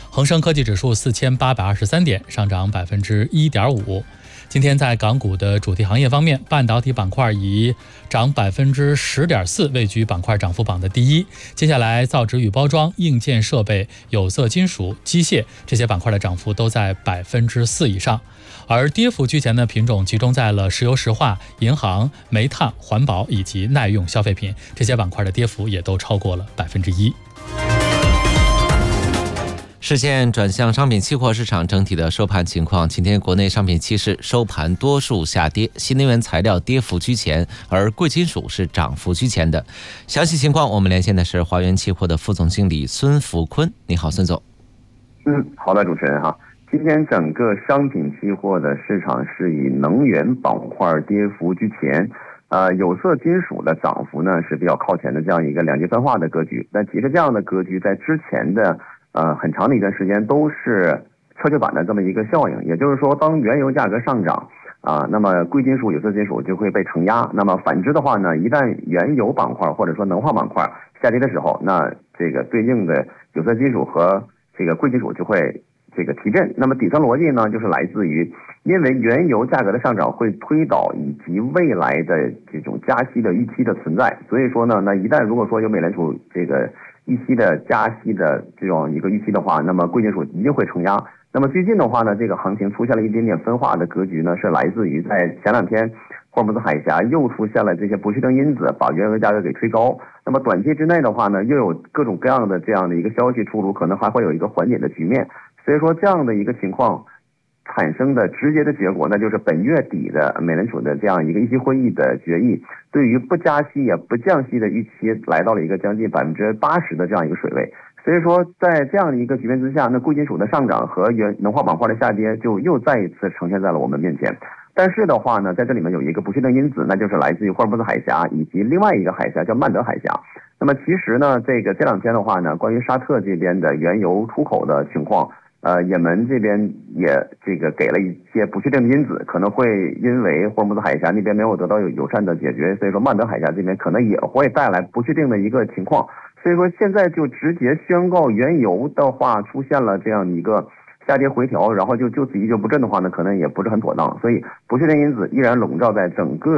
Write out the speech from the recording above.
恒生科技指数4823点，上涨1.5%。今天在港股的主题行业方面，半导体板块以涨10.4%位居板块涨幅榜的第一。接下来，造纸与包装、硬件设备、有色金属、机械这些板块的涨幅都在4%以上。而跌幅居前的品种集中在了石油石化、银行、煤炭、环保以及耐用消费品，这些板块的跌幅也都超过了1%。 视线转向商品期货市场整体的收盘情况，今天国内商品期市收盘多数下跌，新能源材料跌幅居前，而贵金属是涨幅居前的。详细情况我们连线的是华源期货的副总经理孙福坤。你好，孙总。 好的，主持人哈。今天整个商品期货的市场是以能源板块跌幅居前，有色金属的涨幅呢是比较靠前的这样一个两极分化的格局。但其实这样的格局在之前的很长的一段时间都是跷跷板的这么一个效应，也就是说，当原油价格上涨那么贵金属、有色金属就会被承压。那么反之的话呢，一旦原油板块或者说能化板块下跌的时候，那这个对应的有色金属和这个贵金属就会提振。那么底层逻辑呢，就是来自于因为原油价格的上涨会推导以及未来的这种加息的预期的存在，所以说呢，那一旦如果说有美联储预期的加息的这种一个预期的话，那么贵金属一定会承压。那么最近的话呢，这个行情出现了一点点分化的格局呢，是来自于在前两天霍尔木兹海峡又出现了这些不确定因子，把原油价格给推高。那么短期之内的话呢，又有各种各样的这样的一个消息出炉，可能还会有一个缓解的局面。所以说这样的一个情况产生的直接的结果，那就是本月底的美联储的这样一个议息会议的决议，对于不加息也不降息的预期来到了一个将近80%的这样一个水位。所以说在这样的一个局面之下，那贵金属的上涨和能化板块的下跌就又再一次呈现在了我们面前。但是的话呢，在这里面有一个不确定因子，那就是来自于霍尔木兹海峡以及另外一个海峡叫曼德海峡。那么其实呢，这两天的话呢，关于沙特这边的原油出口的情况，也门这边也给了一些不确定的因子，可能会因为霍尔木兹海峡那边没有得到友善的解决，所以说曼德海峡这边可能也会带来不确定的一个情况。所以说现在就直接宣告原油的话出现了这样一个下跌回调，然后就此一蹶不振的话呢，可能也不是很妥当。所以不确定因子依然笼罩在整个